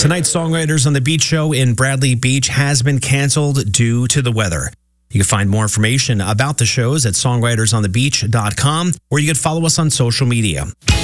Tonight's Songwriters on the Beach show in Bradley Beach has been canceled due to the weather. You can find more information about the shows at songwritersonthebeach.com, or you can follow us on social media.